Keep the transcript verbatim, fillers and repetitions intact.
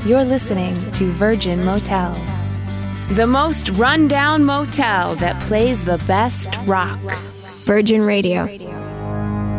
You're listening to Virgin Motel, the most run-down motel that plays the best rock. Virgin Radio.